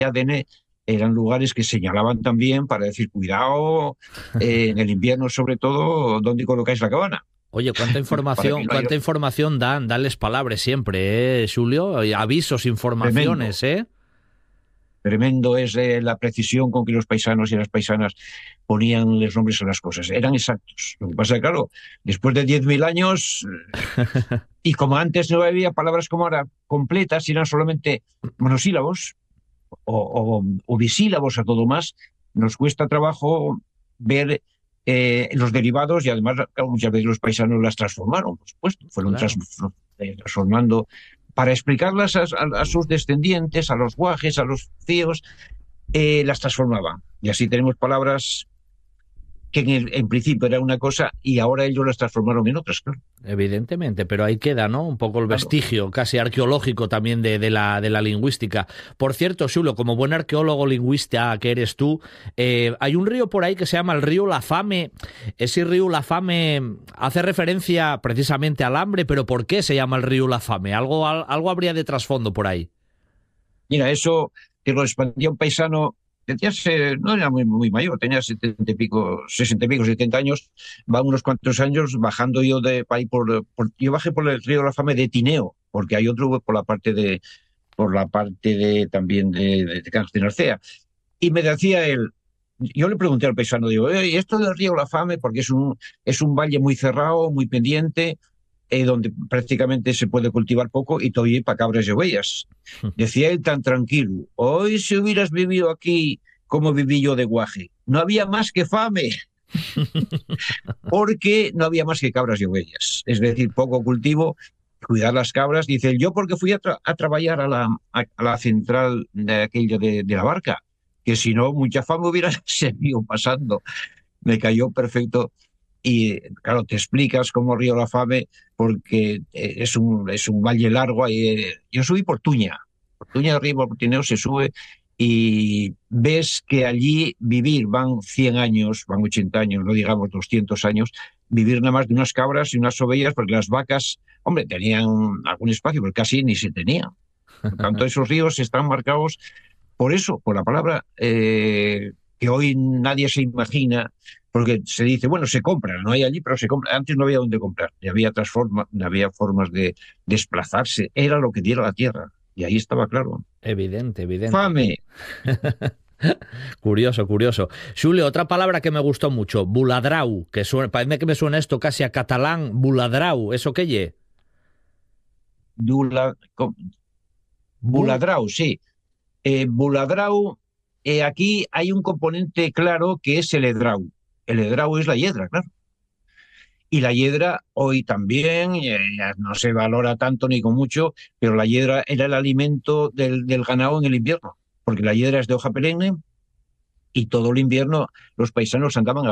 ADN eran lugares que señalaban también para decir, cuidado, en el invierno sobre todo, dónde colocáis la cabana, Oye, para que no haya cuánta información dan las palabras siempre, Julio? Y avisos, tremendo. informaciones, ¿eh? Tremendo es la precisión con que los paisanos y las paisanas ponían los nombres a las cosas. Eran exactos. Lo que pasa es que, claro, después de 10.000 años, y como antes no había palabras como ahora completas, eran solamente monosílabos o bisílabos a todo más, nos cuesta trabajo ver los derivados y además muchas veces los paisanos las transformaron, por supuesto, fueron Claro. transformando para explicarlas a sus descendientes, a los guajes, a los cíos, las transformaban. Y así tenemos palabras que en principio era una cosa y ahora ellos las transformaron en otras, claro. Evidentemente, pero ahí queda, ¿no? Un poco el Claro. vestigio casi arqueológico también de la lingüística. Por cierto, Xulo, como buen arqueólogo lingüista que eres tú, hay un río por ahí que se llama el río La Fame. Ese río La Fame hace referencia precisamente al hambre, pero ¿por qué se llama el río La Fame? Algo habría de trasfondo por ahí. Mira, eso que lo expandía un paisano, no era muy mayor, tenía 70 y pico, 60 y pico, 70 años, va unos cuantos años bajando yo de ahí yo bajé por el río de la Fame de Tineo, porque hay otro por la parte de también de Cangas de Narcea. Y me decía él, yo le pregunté al paisano, digo, ¿y esto del río La Fame? Porque es un valle muy cerrado, muy pendiente, donde prácticamente se puede cultivar poco y todavía para cabras y ovejas. Decía él tan tranquilo, hoy si hubieras vivido aquí como viví yo de guaje, no había más que fame, porque no había más que cabras y ovejas. Es decir, poco cultivo, cuidar las cabras. Dice él, yo porque fui a trabajar a la central de aquello de la barca, que si no, mucha fame hubiera seguido pasando. Me cayó perfecto. Y claro, te explicas cómo río la Fame, porque es un valle largo. Yo subí por Tuña arriba, por Tineo se sube, y ves que allí vivir van 100 años, van 80 años, no digamos 200 años, vivir nada más de unas cabras y unas ovejas, porque las vacas, hombre, tenían algún espacio, pero casi ni se tenían. Por tanto, esos ríos están marcados por eso, por la palabra que hoy nadie se imagina, porque se dice, bueno, se compra, no hay allí, pero se compra. Antes no había dónde comprar, y había había formas de desplazarse, era lo que diera la tierra, y ahí estaba claro. Evidente, evidente. Fame, Curioso, curioso. Julio, otra palabra que me gustó mucho, buladrau, que suena, parece que me suena esto casi a catalán, buladrau, ¿eso qué ye? Dula, Bul, Buladrau, sí. Buladrau, aquí hay un componente claro que es el edrau. El edrau es la hiedra, claro. Y la hiedra hoy también, ya no se valora tanto ni con mucho, pero la hiedra era el alimento del ganado en el invierno, porque la hiedra es de hoja perenne y todo el invierno los paisanos andaban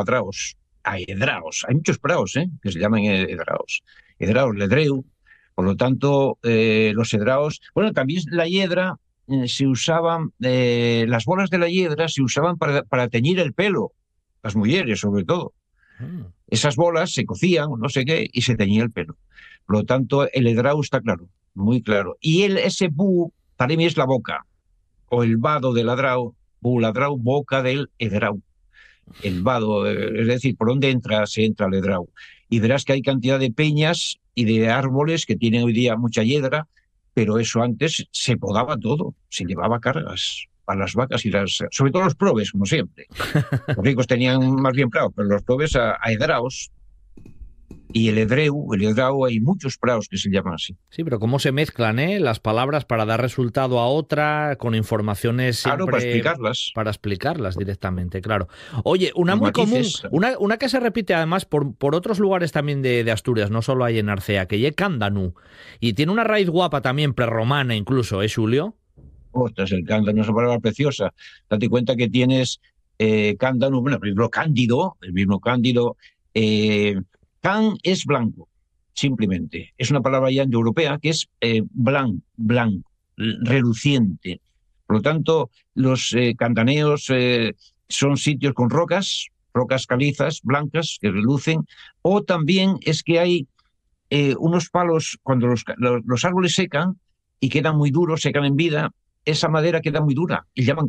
a edraos. Hay muchos praos, que se llaman edraos. Edraos, ledreu. Por lo tanto, los edraos, bueno, también la hiedra se usaban, las bolas de la hiedra se usaban para teñir el pelo, las mujeres sobre todo. mm, Esas bolas se cocían, no sé qué, y se teñía el pelo. Por lo tanto, el edrau está claro, muy claro. Y ese bu, para mí es la boca, o el vado del ladrau, bu ladrau, boca del edrau. El vado, es decir, por dónde entra, se entra el edrau. Y verás que hay cantidad de peñas y de árboles que tienen hoy día mucha hiedra, pero eso antes se podaba todo, se llevaba cargas para las vacas y sobre todo los probes, como siempre. Los ricos tenían más bien prados, pero los probes a edraos. Y el edrau, hay muchos prados que se llaman así. sí, pero cómo se mezclan, ¿eh? Las palabras para dar resultado a otra, con informaciones Claro, para siempre explicarlas, para explicarlas directamente, claro. Oye, una los muy común, matices. una que se repite además por otros lugares también de Asturias, no solo hay en Arcea, que ye Cándanu. Y tiene una raíz guapa también, prerromana incluso, ¿eh, Julio? Ostras, el cándano es una palabra preciosa. Date cuenta que tienes cándano, bueno, el mismo cándido. Eh, can es blanco, simplemente. Es una palabra ya europea que es blanco, reluciente. Por lo tanto, los candaneos son sitios con rocas calizas, blancas, que relucen, o también es que hay unos palos, cuando los árboles secan y quedan muy duros, secan en vida, esa madera queda muy dura y llaman